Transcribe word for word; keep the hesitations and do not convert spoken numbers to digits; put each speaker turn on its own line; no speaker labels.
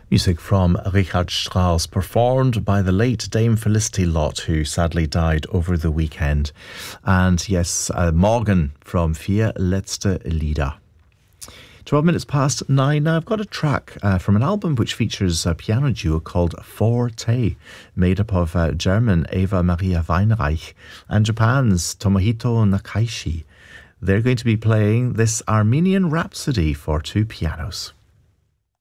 Music from Richard Strauss, performed by the late Dame Felicity Lott, who sadly died over the weekend. And yes, uh, Morgan from Vier Letzte Lieder. twelve minutes past nine. Now I've got a track uh, from an album which features a piano duo called Forte, made up of uh, German Eva Maria Weinreich and Japan's Tomohito Nakaishi. They're going to be playing this Armenian Rhapsody for two pianos.